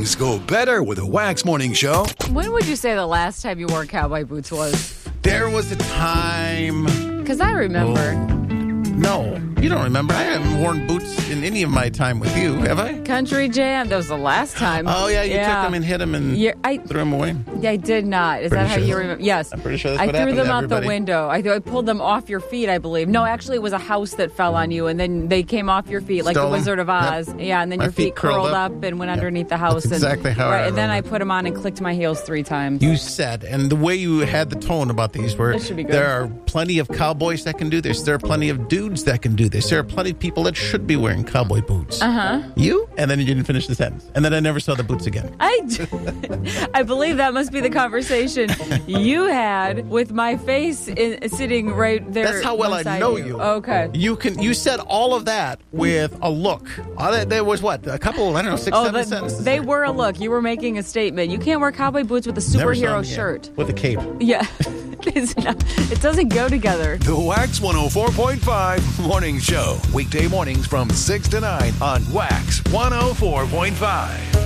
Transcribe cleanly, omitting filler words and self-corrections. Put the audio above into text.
mornings go better with a Wax Morning Show. When would you say the last time you wore cowboy boots was? There was a time... Because I remember. No, you don't remember. I haven't worn boots in any of my time with you, have I? Country Jam. That was the last time. Oh, yeah, you took them and hit them and threw them away. I did not. Is that how you remember? Yes. I'm pretty sure that's what I happened threw them to out the everybody. window. I pulled them off your feet, I believe. No, actually, it was a house that fell on you, and then they came off your feet like Stole the them? Wizard of Oz. Yep. Yeah, and then My your feet curled up. up and went underneath the house. That's exactly how I And then I remember. put them on and clicked my heels 3 times. You said, and the way you had the tone about these were, This should be good. there are plenty of cowboys that can do this. There are plenty of dudes that can do this. There are plenty of people that should be wearing cowboy boots. You? And then you didn't finish the sentence. And then I never saw the boots again. I believe that must be the conversation you had with my face sitting right there. That's how well I beside know you. you. Okay. You said all of that with a look. There was what? A couple, I don't know, 6, 7 sentences. They were a look. You were making a statement. You can't wear cowboy boots with a Never saw superhero them again. shirt. With a cape. Yeah. It doesn't go together. The Wax 104.5 Morning Show. Weekday mornings from 6 to 9 on Wax 104.5.